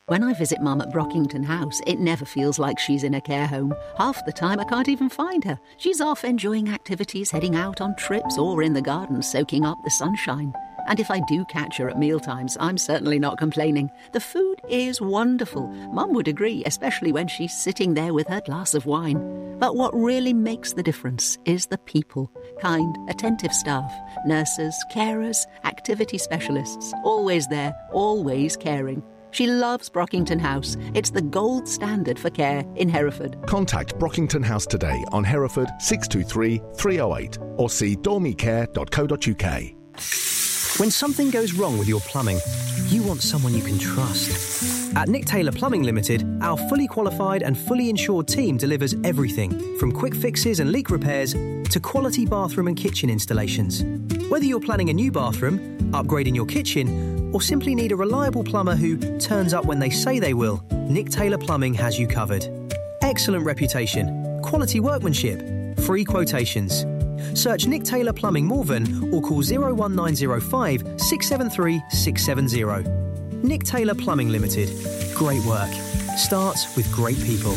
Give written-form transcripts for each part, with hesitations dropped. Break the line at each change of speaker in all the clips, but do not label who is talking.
When I visit Mum at Brockington House, it never feels like she's in a care home. Half the time I can't even find her. She's off enjoying activities, heading out on trips, or in the garden soaking up the sunshine. And if I do catch her at mealtimes, I'm certainly not complaining. The food is wonderful. Mum would agree, especially when she's sitting there with her glass of wine. But what really makes the difference is the people. Kind, attentive staff, nurses, carers, activity specialists. Always there, always caring. She loves Brockington House. It's the gold standard for care in Hereford.
Contact Brockington House today on Hereford 623 308 or see dormicare.co.uk.
When something goes wrong with your plumbing, you want someone you can trust. At Nick Taylor Plumbing Limited, our fully qualified and fully insured team delivers everything from quick fixes and leak repairs to quality bathroom and kitchen installations. Whether you're planning a new bathroom, upgrading your kitchen, or simply need a reliable plumber who turns up when they say they will, Nick Taylor Plumbing has you covered. Excellent reputation, quality workmanship, free quotations. Search Nick Taylor Plumbing Morven or call 01905 673 670. Nick Taylor Plumbing Limited. Great work. Starts with great people.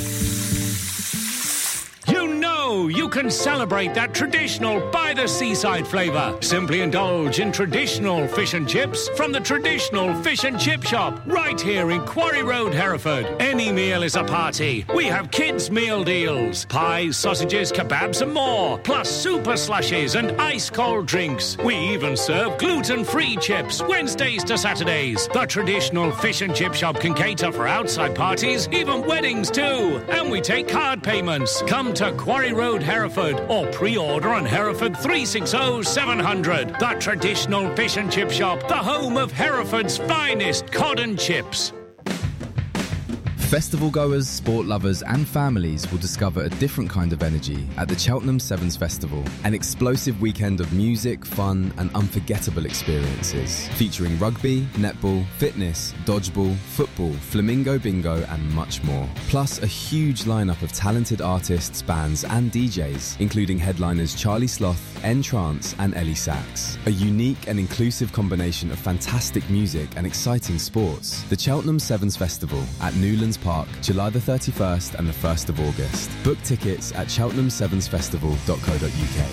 You can celebrate that traditional by-the-seaside flavour. Simply indulge in traditional fish and chips from the traditional fish and chip shop right here in Quarry Road, Hereford. Any meal is a party. We have kids' meal deals, pies, sausages, kebabs and more, plus super slushies and ice-cold drinks. We even serve gluten-free chips Wednesdays to Saturdays. The traditional fish and chip shop can cater for outside parties, even weddings too. And we take card payments. Come to Quarry Road, Hereford, or pre-order on Hereford 360 700. The traditional fish and chip shop, the home of Hereford's finest cod and chips.
Festival goers, sport lovers and families will discover a different kind of energy at the Cheltenham Sevens Festival. An explosive weekend of music, fun and unforgettable experiences. Featuring rugby, netball, fitness, dodgeball, football, flamingo bingo and much more. Plus a huge lineup of talented artists, bands and DJs, including headliners Charlie Sloth, N-Trance and Ellie Sachs. A unique and inclusive combination of fantastic music and exciting sports. The Cheltenham Sevens Festival at Newlands Park, July the 31st and the 1st of August. Book tickets at cheltenhamsevensfestival.co.uk.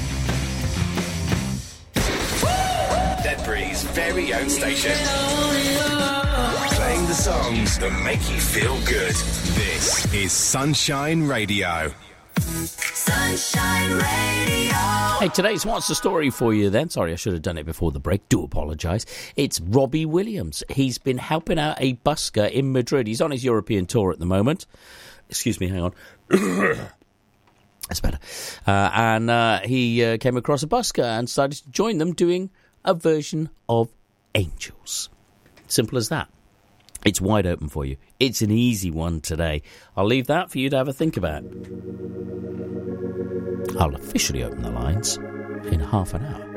Ledbury's very own station. Playing the songs that make you feel good. This is Sunshine Radio.
Sunshine Radio.
Hey, today's What's the Story for you then? Sorry, I should have done it before the break. Do apologise. It's Robbie Williams. He's been helping out a busker in Madrid. He's on his European tour at the moment. Excuse me, hang on. That's better. And he came across a busker and started to join them doing a version of Angels. Simple as that. It's wide open for you. It's an easy one today. I'll leave that for you to have a think about. I'll officially open the lines in half an hour.